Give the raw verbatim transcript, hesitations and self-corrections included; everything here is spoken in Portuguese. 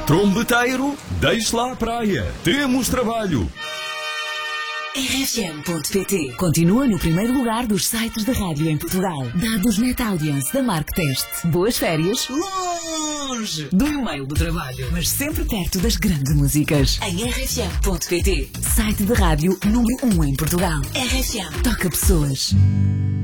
Trombeteiro, deixe lá a praia. Temos trabalho. R F M ponto P T continua no primeiro lugar dos sites de rádio em Portugal. Dados Net Audience da Marktest. Boas férias. Longe do e-mail do trabalho, mas sempre perto das grandes músicas. Em R F M ponto P T. Site de rádio número um em Portugal. R F M. Toca pessoas.